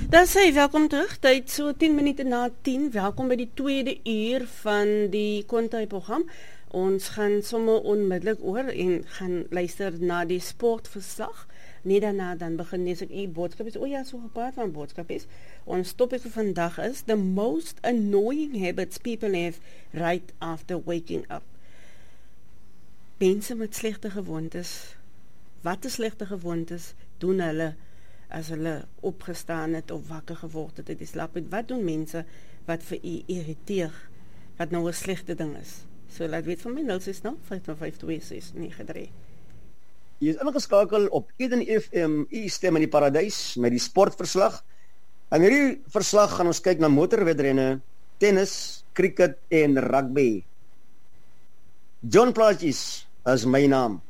Dan sê welkom terug, tyd so 10 minute na 10, welkom by die tweede uur van die Kontai-program. Ons gaan sommer onmiddellik oor en gaan luister na die sportverslag. Net daarna dan begin lees ek boodskap is, so gepraat van boodskap is. Ons topic vir vandag is the most annoying habits people have right after waking up. Mense met slegte gewoontes, wat is slegte gewoontes doen hulle as hulle opgestaan het of wakker geword het uit die slaap het? Wat doen mense wat vir u irriteer, wat nou 'n slegte ding is? So laat weet van my 069522693. Jy is ingeskakel op Eden FM, u stem in die paradys, met die sportverslag. En hierdie verslag gaan ons kyk na motorwedrenne, tennis, cricket en rugby. John Plaatjes is my naam.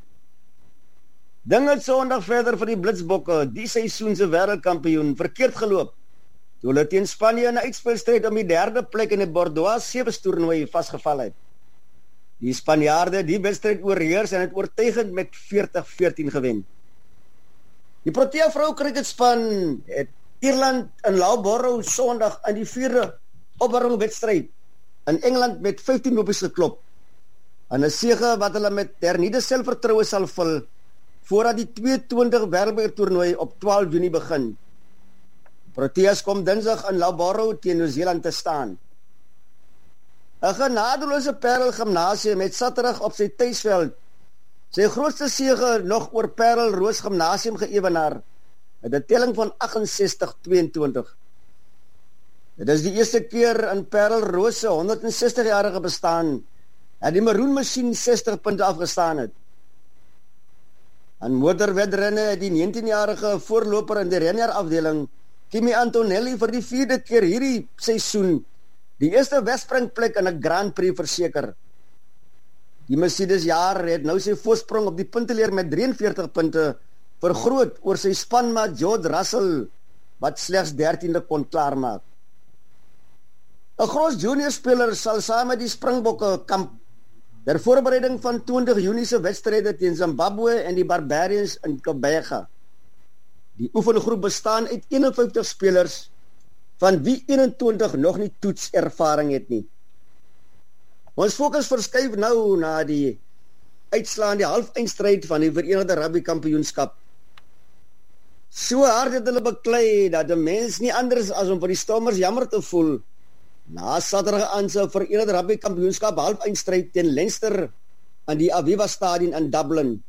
Ding het Sondag verder vir die Blitsbokke, die seisoense wêreldkampioen, verkeerd geloop. Toe hulle teen Spanje in 'n uitspelstryd om die 3de plek in die Bordeaux Sevens toernooi vasgeval het. Die Spanjaarde die wedstryd oorheers en het oortuigend met 40-14 gewen. Die Protea vrou cricketspan het Ierland in Loughborough Sondag in die 4de opwarmingwedstryd in Engeland met 15 lopies geklop. En 'n sege wat hulle met hernieude selfvertroue sal vul voordat die 22 wêreldbeker toernooi op 12 Junie begin. Proteas kom Dinsdag in Loughborough teen Nieu-Seeland te staan. 'n genadeloose Parel Gimnasium met Saterdag op sy tuisveld sy grootste sege nog oor Parel Roos Gimnasium geëwenaar met 'n telling van 68-22. Dit is die eerste keer in Parel Roos se 160-jarige bestaan dat die Maroon-masjien 60 punte afgestaan het. Aan motorwedrenne het die 19-jarige voorloper in die renjaar afdeling, Kimi Antonelli, vir die 4de keer hierdie seisoen die eerste wegspringplek in 'n Grand Prix verseker. Die Mercedes jaar het nou sy voorsprong op die punteleer met 43 punte vergroot oor sy spanmaat George Russell, wat slegs 13de kon klaarmaak. 'n Groot junior speler sal saam met die Springbokke kamp ter voorbereiding van 20 Junie se wedstryde teen Zimbabwe en die Barbarians in Kobega. Die oefengroep bestaan uit 51 spelers, van wie 21 nog nie toetservaring het nie. Ons fokus verskuif nou na die uitslae in die halfeindstryd van die Verenigde Rugby Kampioenskap. So hard het hulle beklei dat die mens nie anders as om vir die Stormers jammer te voel na Saterdag aan se Verenigde Rugby Kampioenskap halfeindstryd teen Leinster aan die Aviva Stadion in Dublin.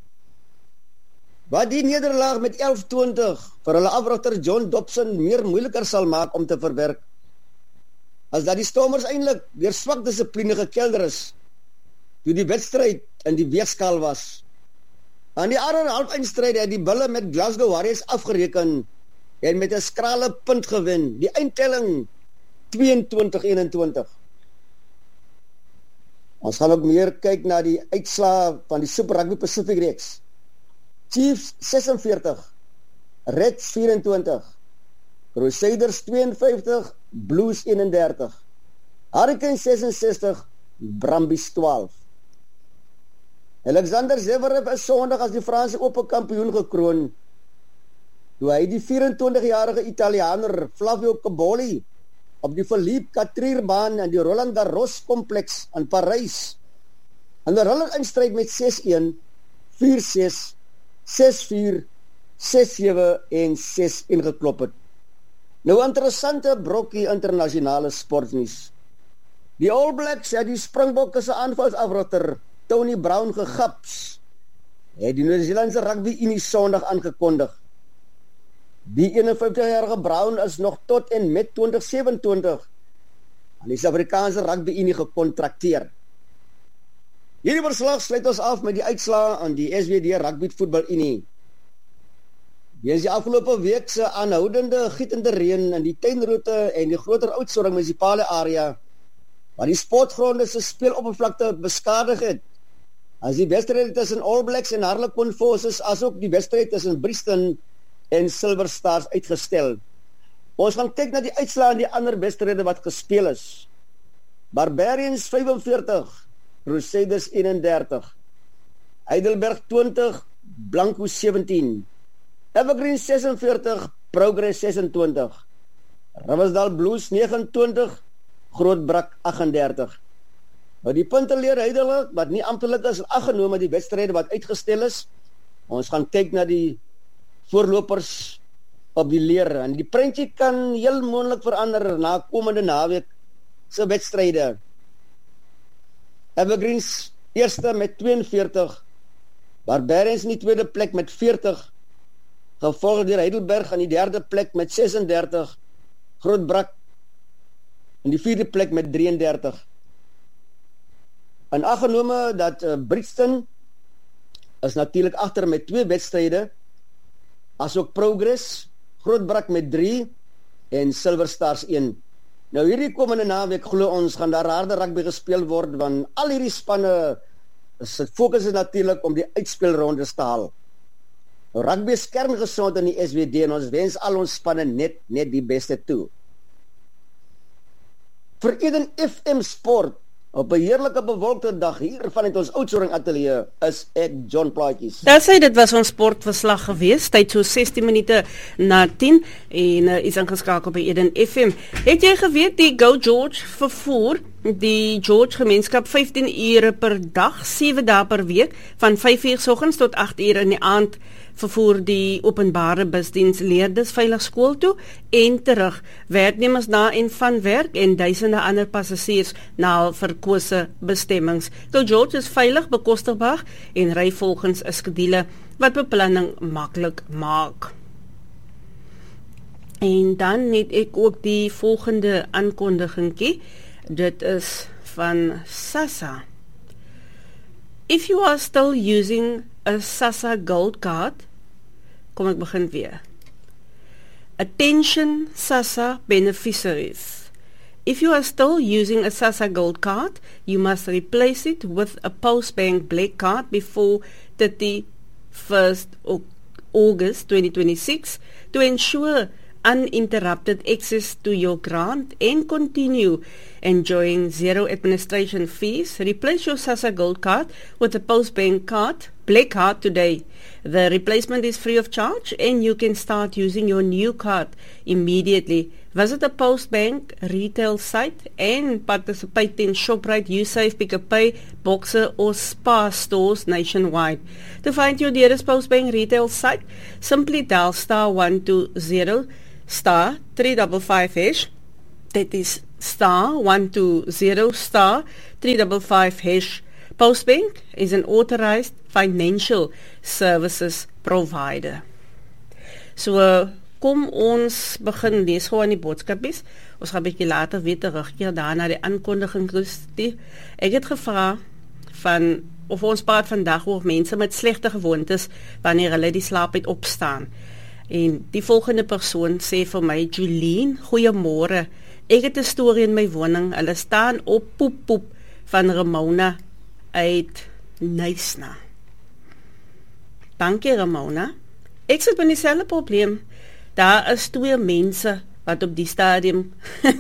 Wat die nederlaag met 11-20 vir hulle afrigter John Dobson meer moeiliker sal maak om te verwerk, as dat die Stormers eintlik deur swak dissipline gekelder is toe die wedstryd in die weegskaal was. Aan die ander halfeindstryd het die Bulle met Glasgow Warriors afgereken en met 'n skrale punt gewen, die eindtelling 22-21. Ons gaan ook meer kyk na die uitslae van die Super Rugby Pacific reeks. Chiefs 46, Reds 24, Crusaders 52, Blues 31, Hurricanes 66, Brumbies 12. Alexander Zverev is Sondag as die Franse Open kampioen gekroon, toe hy die 24-jarige Italianer Flavio Cobolli op die Philippe Catrier-baan in die Roland Garros kompleks in Parys in 'n roller-eindstryd met 6-1, 4-6, 6-4, 6-7 en 6-1 geklop het. Nou interessante brokkie internasionale sportnuus. Die All Blacks het die Springbokke se aanvalsafrotter Tony Brown gegaps, het die Nieu-Seelandse Rugby Unie Sondag aangekondig. Die 51-jarige Brown is nog tot en met 2027 aan die Suid-Afrikaanse Rugby Unie gekontrakteer. Hierdie verslag sluit ons af met die uitslae aan die SWD Rugby Voetbal Unie. Weens die afgelope week se aanhoudende gietende reën in die tuinroete en die groter Oudtshoorn munisipale area, wat die sportgronde se speeloppervlakte beskadig het, as die wedstryd tussen All Blacks en Harlequin Forces, asook die wedstryd tussen Brixton en Silver Stars uitgestel. Ons gaan kyk na die uitslae in die ander wedstryde wat gespeel is. Barbarians 45, Crusaders 31, Heidelberg 20, Blanco 17, Evergreen 46, Progress 26, Riversdale Blues 29, Grootbrak 38. Nou die punte leer huidelik, wat nie amptelik is, aggenome die wedstryde wat uitgestel is. Ons gaan kyk na die voorlopers op die leer, en die prentjie kan heel moontlik verander na komende naweek se wedstryde. Evergreens eerste met 42, Barbarians in die tweede plek met 40, gevolg deur Heidelberg aan die derde plek met 36, Grootbrak in die vierde plek met 33. En aggenome dat Brixton is natuurlik agter met 2 wedstryde, asook Progress, Grootbrak met 3 en Silver Stars 1. Nou hierdie komende naweek glo ons gaan daar harde rugby gespeel word, want al hierdie spanne se fokus is natuurlik om die uitspelrondes te haal. Nou rugby is kerngesond in die SWD en ons wens al ons spanne net die beste toe. Vir Eden FM Sport op 'n heerlike bewolkte dag hier vanuit ons Oudtshoorn ateljee is ek John Plaatjes. Daar sê dit was ons sportverslag geweest, tyd so 16 minute na 10 en is ingeskakel by Eden FM. Het jy geweet die Go George vervoer die George gemeenskap 15 ure per dag, 7 dae per week, van 5 uur 's oggens tot 8 uur in die aand vervoer die openbare busdiens leerders veilig skool toe en terug, werknemers na en van werk en duisende ander passasiers na hul verkose bestemmings. Go George is veilig, bekostigbaar en ry volgens 'n skedule wat beplanning maklik maak. En dan het ek ook die volgende aankondigingkie. Dit is van SASSA. If you are still using a SASSA Gold Card, kom ek begin weer. Attention SASSA beneficiaries. If you are still using a SASSA Gold Card, you must replace it with a Postbank Black Card before 31st August 2026 to ensure uninterrupted access to your grant and continue enjoying zero administration fees. Replace your SASSA Gold Card with a Postbank card, Black Card today. The replacement is free of charge and you can start using your new card immediately. Visit a Postbank retail site and participate in ShopRite, USafe, Pick n Pay, Boxer or Spar stores nationwide. To find your nearest Postbank retail site, simply dial *120 *355#. That is *120 *355#. Postbank is an authorized financial services provider. So, kom ons begin lees gewoon aan die boodskapies. Ons gaan 'n bietjie later weer terugkeer daarna die aankondiging. Ek het gevra van of ons praat vandag oor mense met slegte gewoontes wanneer hulle die slaap uit opstaan. En die volgende persoon sê vir my, Julien, goeiemôre. Ek het 'n storie in my woning. Hulle staan op poep van Ramona uit Nysna. Dankie Ramona. Ek sit met dieselfde probleem. Daar is 2 mense wat op die stadium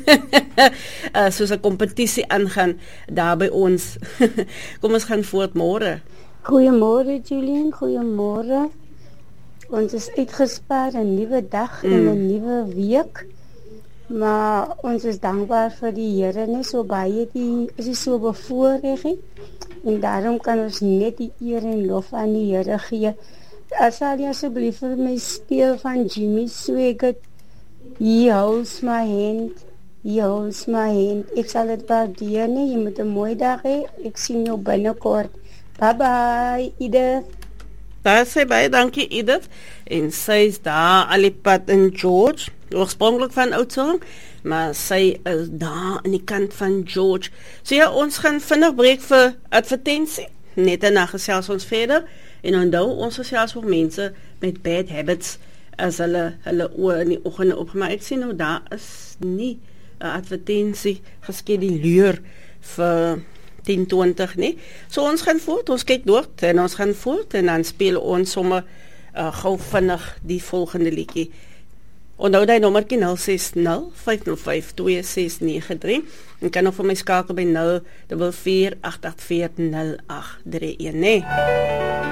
soos 'n kompetisie aangaan daar by ons. Kom ons gaan voort môre. Goeiemôre Julien, goeiemôre. Ons is uitgespaar 'n nuwe dag en 'n nuwe week. Maar ons is dankbaar vir die Here, net so baie is so bevoorreg en daarom kan ons net die eer en lof aan die Here gee. Sal jy asseblief vir my speel van Jimmy Swaggart, He holds my hand, He holds my hand. Ek sal dit waardeer, jy moet 'n mooi dag hê. Ek sien jou binnekort. Bye bye, Edith. Daar sê baie dankie Edith. En sy is daar alipad in George, oorspronklik van Oudtshoorn, maar sy is daar aan die kant van George. So ja, ons gaan vinnig breek vir advertensie. Net daarna gesels ons verder. En onthou, ons gesels vir mense met bad habits as hulle oor in die oggende opgemaak. Ek sien nou, daar is nie 'n advertensie geskeduleer vir 10:20 nie. So ons gaan voort, ons kyk door en ons gaan voort en dan speel ons sommer gou vinnig die volgende liedjie. Onthou die nommertjie 060-505-2693 en kan nog vir my skakel by 044-884-0831, nee.